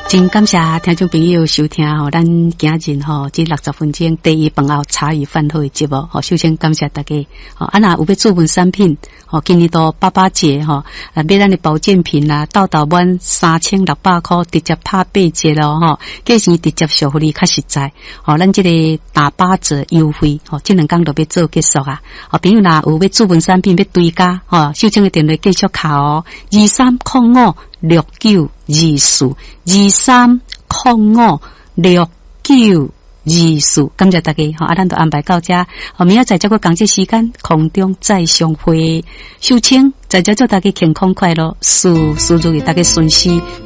真感谢听众朋友收听吼，咱今日吼这60分钟第一饭后茶余饭后的节目吼，首先感谢大家吼。啊，若有要注文产品吼，今年到88节吼，买咱的保健品啦，到满3600块，直接拍8折咯吼，价钱直接收互你较实在吼。咱这个打8折优惠吼，这2天都要做结束啊。朋友若有要注文产品要追加吼，首先的电话继续卡哦，23056924，23056924，感谢大家吼，咱就安排到这，明仔载这个讲这时间空中再相会，秀清在这祝大家健康快乐，事如意，大家顺心。